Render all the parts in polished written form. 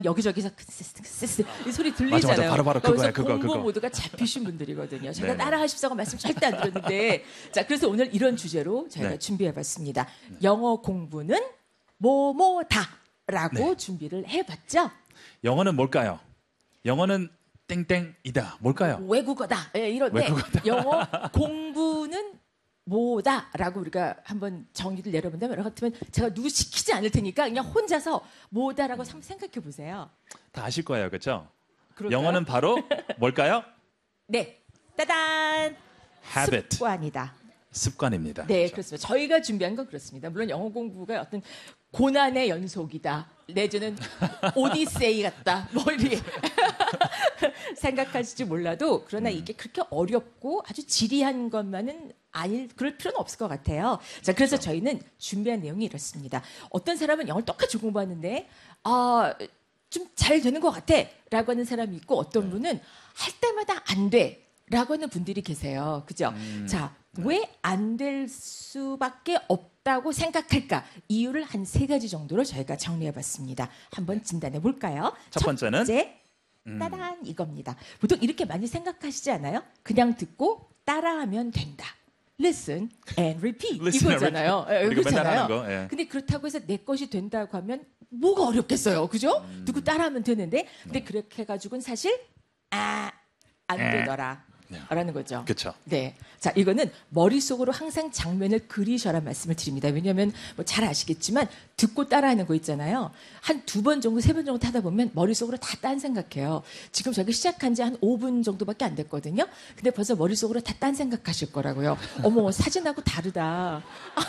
여기저기서 이 소리 들리잖아요. 맞아. 바로 그거야. 그거. 공부 모두가 잡히신 분들이거든요. 제가 네네. 따라하십사고 말씀 절대 안 드렸는데 자, 그래서 오늘 이런 주제로 저희가 네. 준비해봤습니다. 영어 공부는 뭐뭐다라고 네. 준비를 해봤죠. 영어는 뭘까요? 영어는 땡땡이다. 뭘까요? 외국어다. 예, 이런데 외국어다. 영어 공부는 뭐다라고 우리가 한번 정의를 내려본다면 여러 같으면 제가 누구 시키지 않을 테니까 그냥 혼자서 뭐다라고 한번 생각해 보세요. 다 아실 거예요. 그렇죠? 그럴까요? 영어는 바로 뭘까요? 네, 따단 Habit. 습관이다. 습관입니다. 네, 그렇죠? 그렇습니다. 저희가 준비한 건 그렇습니다. 물론 영어 공부가 어떤 고난의 연속이다. 내지는 오디세이 같다. 뭐 이렇게 생각하실지 몰라도 그러나 이게 그렇게 어렵고 아주 지리한 것만은 그럴 필요는 없을 것 같아요. 자, 그래서 저희는 준비한 내용이 이렇습니다. 어떤 사람은 영어를 똑같이 공부하는데 좀 잘 되는 것 같아 라고 하는 사람이 있고 어떤 분은 할 때마다 안 돼 라고 하는 분들이 계세요. 그죠? 자, 왜 안 될 수밖에 없다고 생각할까? 이유를 한 3가지 정도로 저희가 정리해봤습니다. 한번 진단해 볼까요? 첫 번째는? 번째, 따단 이겁니다. 보통 이렇게 많이 생각하시지 않아요? 그냥 듣고 따라하면 된다. Listen and repeat Listen and 이거잖아요. repeat. 우리가 맨날 그렇잖아요. 하는 거, 예. 근데 그렇다고 해서 내 것이 된다고 하면 뭐가 어렵겠어요. 그죠? 듣고 따라하면 되는데 근데 그렇게 해가지고는 사실 안 되더라. 라는 거죠. 그렇죠. 네. 자, 이거는 머릿속으로 항상 장면을 그리셔라 말씀을 드립니다. 왜냐하면 뭐 잘 아시겠지만 듣고 따라하는 거 있잖아요. 한 2번 정도, 3번 정도 타다 보면 머릿속으로 다 딴 생각해요. 지금 저기 시작한 지 한 5분 정도밖에 안 됐거든요. 근데 벌써 머릿속으로 다 딴 생각하실 거라고요. 어머, 사진하고 다르다.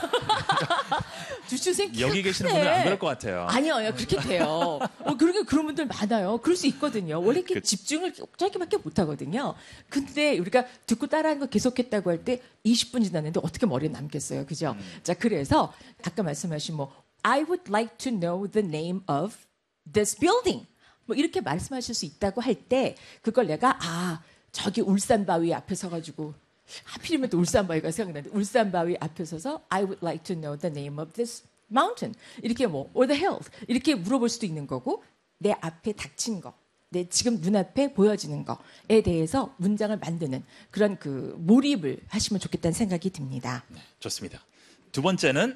주춘생 키가 여기 계시는 크네. 분은 안 그럴 것 같아요. 아니요, 그렇게 돼요. 그런 분들 많아요. 그럴 수 있거든요. 원래 이렇게 집중을 짧게밖에 못 하거든요. 근데 우리가 듣고 따라하는 거 계속했다고 할 때 20분 지났는데 어떻게 머리에 남겠어요. 그죠? 자, 그래서 아까 말씀하신 I would like to know the name of this building. 뭐 이렇게 말씀하실 수 있다고 할 때 그걸 내가 저기 울산 바위 앞에 서가지고 하필이면 또 울산 바위가 생각나는데 울산 바위 앞에 서서 I would like to know the name of this mountain. 이렇게 or the hill. 이렇게 물어볼 수도 있는 거고 내 앞에 닥친 거. 내 지금 눈앞에 보여지는 거에 대해서 문장을 만드는 그런 몰입을 하시면 좋겠다는 생각이 듭니다. 네, 좋습니다. 두 번째는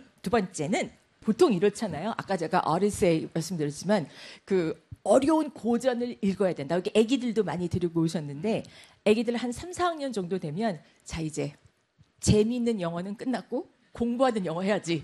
보통 이렇잖아요. 아까 제가 어리세이 말씀드렸지만 어려운 고전을 읽어야 된다. 여기 아기들도 많이 데리고 오셨는데 아기들 한 3, 4학년 정도 되면 자 이제 재미있는 영어는 끝났고 공부하는 영어 해야지.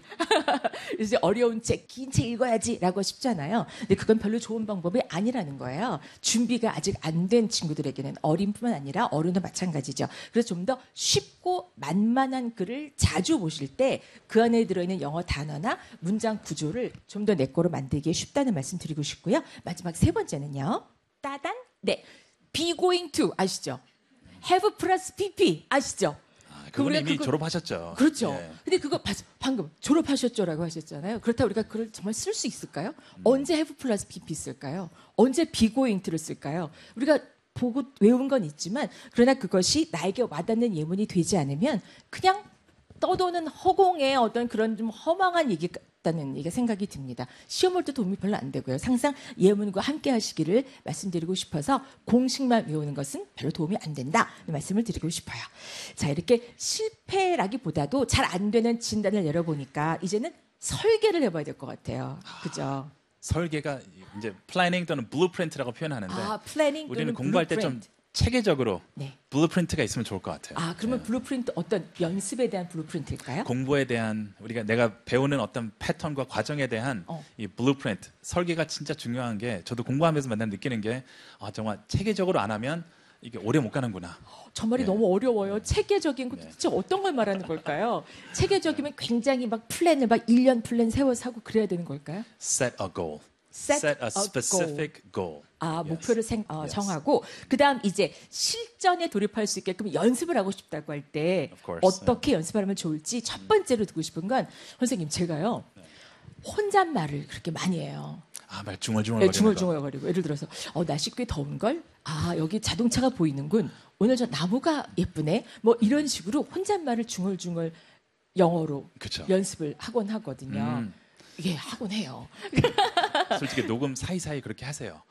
이제 어려운 책, 긴 책 읽어야지라고 싶잖아요. 근데 그건 별로 좋은 방법이 아니라는 거예요. 준비가 아직 안 된 친구들에게는 어린뿐만 아니라 어른도 마찬가지죠. 그래서 좀 더 쉽고 만만한 글을 자주 보실 때 그 안에 들어있는 영어 단어나 문장 구조를 좀 더 내 거로 만들기에 쉽다는 말씀 드리고 싶고요. 마지막 3번째는요. 따단? 네. be going to 아시죠? have 플러스 pp 아시죠? 그분 이미 졸업하셨죠. 그렇죠. 예. 근데 그거 방금 졸업하셨죠라고 하셨잖아요. 그렇다고 우리가 그걸 정말 쓸 수 있을까요? 언제 have 플러스 pp 쓸까요? 언제 be going to를 쓸까요? 우리가 보고 외운 건 있지만 그러나 그것이 나에게 와닿는 예문이 되지 않으면 그냥 떠도는 허공의 어떤 그런 좀 허망한 얘기 같다는 얘기가 생각이 듭니다. 시험 볼 때 도움이 별로 안 되고요. 항상 예문과 함께 하시기를 말씀드리고 싶어서 공식만 외우는 것은 별로 도움이 안 된다. 말씀을 드리고 싶어요. 자, 이렇게 실패라기보다도 잘 안 되는 진단을 내려보니까 이제는 설계를 해봐야 될 것 같아요. 그죠? 설계가 이제 플래닝 또는 블루프린트라고 표현하는데 플래닝 우리는 공부할 때 좀 체계적으로 블루프린트가 있으면 좋을 것 같아요. 그러면 블루프린트 어떤 연습에 대한 블루프린트일까요? 공부에 대한 내가 배우는 어떤 패턴과 과정에 대한 이 블루프린트 설계가 진짜 중요한 게 저도 공부하면서 맨날 느끼는 게 정말 체계적으로 안 하면 이게 오래 못 가는구나. 저 말이 너무 어려워요. 체계적인 거 도대체 어떤 걸 말하는 걸까요? 체계적이면 굉장히 막 플랜을 1년 플랜 세워서 하고 그래야 되는 걸까요? Set a goal. Set a specific goal. 목표를 정하고 그다음 이제 실전에 돌입할 수 있게끔 연습을 하고 싶다고 할 때 어떻게 연습하면 좋을지 첫 번째로 듣고 싶은 건 선생님 제가요. 혼잣말을 그렇게 많이 해요. 말 중얼중얼거리고. 중얼중얼거리고. 예를 들어서 날씨 꽤 더운 걸. 여기 자동차가 보이는군. 오늘 저 나무가 예쁘네. 뭐 이런 식으로 혼잣말을 중얼중얼 영어로 그쵸. 연습을 하곤 하거든요. 예, 하곤 해요. 솔직히 녹음 사이사이 그렇게 하세요.